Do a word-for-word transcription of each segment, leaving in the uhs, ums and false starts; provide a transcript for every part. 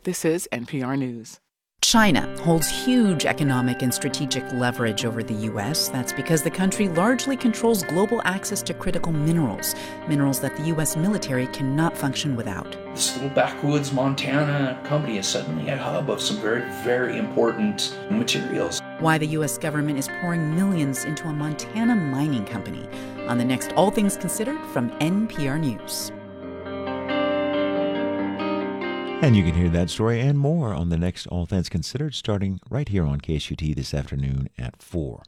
This is N P R News. China holds huge economic and strategic leverage over the U S. That's because the country largely controls global access to critical minerals, minerals that the U S military cannot function without. This little backwoods Montana company is suddenly a hub of some very, very important materials. Why the U S government is pouring millions into a Montana mining company on the next All Things Considered from N P R News. And you can hear that story and more on the next All Things Considered, starting right here on K S U T this afternoon at four.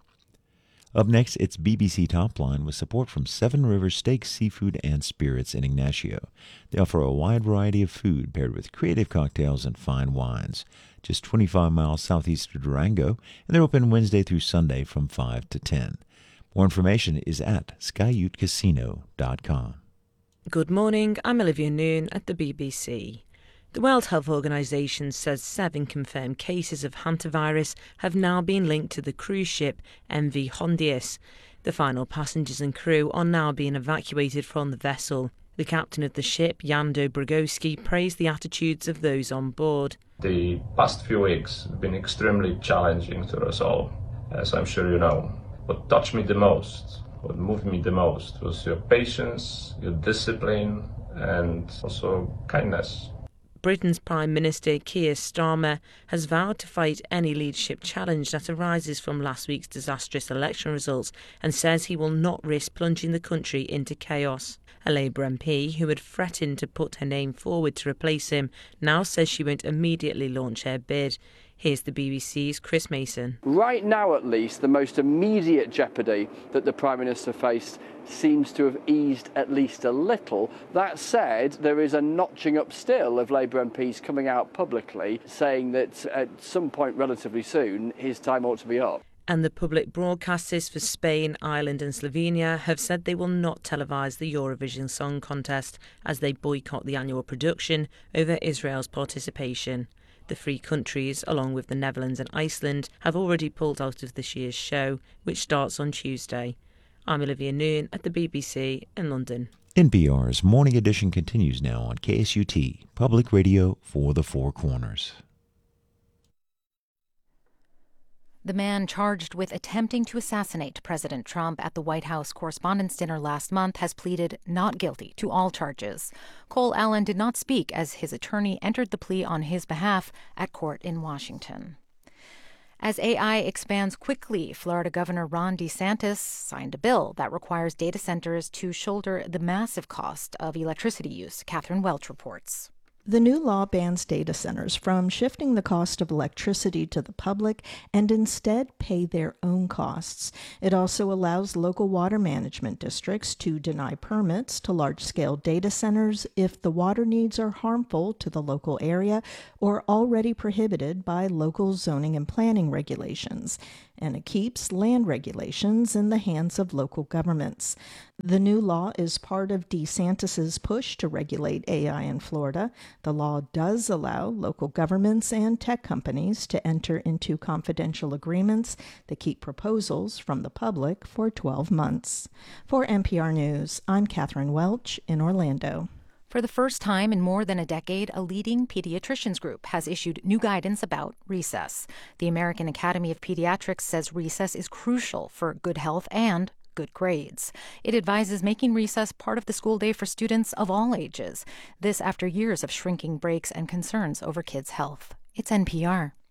Up next, it's B B C Top Line with support from Seven Rivers Steak, Seafood, and Spirits in Ignacio. They offer a wide variety of food paired with creative cocktails and fine wines. Just twenty-five miles southeast of Durango, and they're open Wednesday through Sunday from five to ten. More information is at skyute casino dot com. Good morning, I'm Olivia Noon at the B B C. The World Health Organization says seven confirmed cases of hantavirus have now been linked to the cruise ship M V Hondius. The final passengers and crew are now being evacuated from the vessel. The captain of the ship, Jan Dobrogowski, praised the attitudes of those on board. The past few weeks have been extremely challenging to us all, as I'm sure you know. What touched me the most, what moved me the most, was your patience, your discipline, and also kindness. Britain's Prime Minister Keir Starmer has vowed to fight any leadership challenge that arises from last week's disastrous election results and says he will not risk plunging the country into chaos. A Labour M P who had threatened to put her name forward to replace him now says she won't immediately launch her bid. Here's the B B C's Chris Mason. Right now, at least, the most immediate jeopardy that the Prime Minister faced seems to have eased at least a little. That said, there is a notching up still of Labour M Ps coming out publicly saying that at some point relatively soon his time ought to be up. And the public broadcasters for Spain, Ireland and Slovenia have said they will not televise the Eurovision Song Contest as they boycott the annual production over Israel's participation. The three countries, along with the Netherlands and Iceland, have already pulled out of this year's show, which starts on Tuesday. I'm Olivia Noon at the B B C in London. N P R's Morning Edition continues now on K S U T, Public Radio for the Four Corners. The man charged with attempting to assassinate President Trump at the White House Correspondents' Dinner last month has pleaded not guilty to all charges. Cole Allen did not speak as his attorney entered the plea on his behalf at court in Washington. As A I expands quickly, Florida Governor Ron DeSantis signed a bill that requires data centers to shoulder the massive cost of electricity use. Catherine Welch reports. The new law bans data centers from shifting the cost of electricity to the public and instead pay their own costs. It also allows local water management districts to deny permits to large-scale data centers if the water needs are harmful to the local area or already prohibited by local zoning and planning regulations. And it keeps land regulations in the hands of local governments. The new law is part of DeSantis's push to regulate A I in Florida. The law does allow local governments and tech companies to enter into confidential agreements that keep proposals from the public for twelve months. For N P R News, I'm Catherine Welch in Orlando. For the first time in more than a decade, a leading pediatricians group has issued new guidance about recess. The American Academy of Pediatrics says recess is crucial for good health and good grades. It advises making recess part of the school day for students of all ages. This after years of shrinking breaks and concerns over kids' health. It's N P R.